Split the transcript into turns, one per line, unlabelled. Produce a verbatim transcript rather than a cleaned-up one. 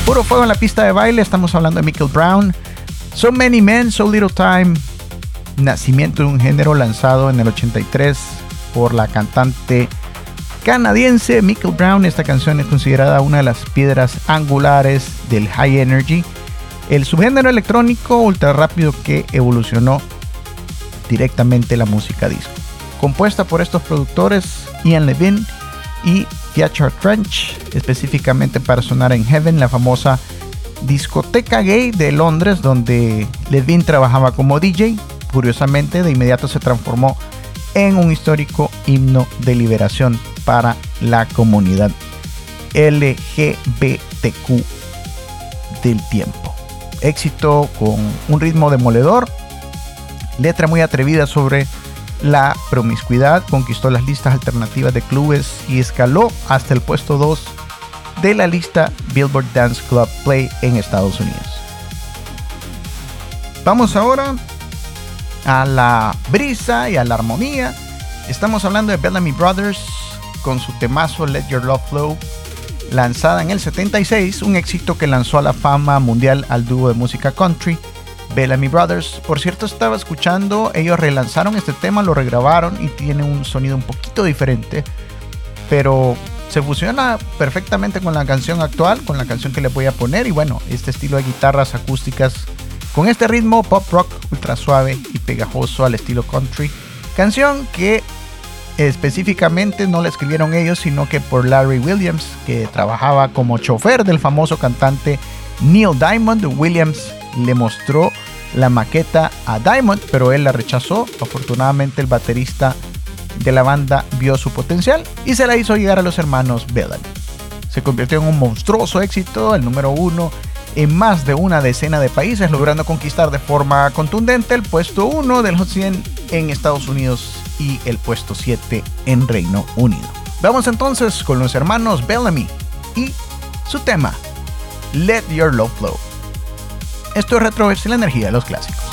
Puro fuego en la pista de baile. Estamos hablando de Michael Brown. So Many Men, So Little Time. Nacimiento de un género lanzado en el ochenta y tres por la cantante canadiense Michael Brown. Esta canción es considerada una de las piedras angulares del High Energy, el subgénero electrónico ultra rápido que evolucionó directamente la música disco. Compuesta por estos productores Ian Levine y Theatre Trench, específicamente para sonar en Heaven, la famosa discoteca gay de Londres, donde Levine trabajaba como D J. Curiosamente, de inmediato se transformó en un histórico himno de liberación para la comunidad L G B T Q del tiempo. Éxito con un ritmo demoledor, letra muy atrevida sobre la promiscuidad, conquistó las listas alternativas de clubes y escaló hasta el puesto dos de la lista Billboard Dance Club Play en Estados Unidos. Vamos ahora a la brisa y a la armonía. Estamos hablando de Bellamy Brothers con su temazo Let Your Love Flow, lanzada en el setenta y seis, un éxito que lanzó a la fama mundial al dúo de música country Bellamy Brothers. Por cierto, estaba escuchando, ellos relanzaron este tema, lo regrabaron y tiene un sonido un poquito diferente, pero se fusiona perfectamente con la canción actual, con la canción que les voy a poner. Y bueno, este estilo de guitarras acústicas con este ritmo pop rock ultra suave y pegajoso al estilo country, canción que específicamente no la escribieron ellos, sino que por Larry Williams, que trabajaba como chofer del famoso cantante Neil Diamond. Williams le mostró la maqueta a Diamond, pero él la rechazó. Afortunadamente el baterista de la banda vio su potencial y se la hizo llegar a los hermanos Bellamy. Se convirtió en un monstruoso éxito, el número uno en más de una decena de países, logrando conquistar de forma contundente el puesto uno del Hot cien en Estados Unidos y el puesto siete en Reino Unido. Vamos entonces con los hermanos Bellamy y su tema Let Your Love Flow. Esto es Retroverse, la energía de los clásicos.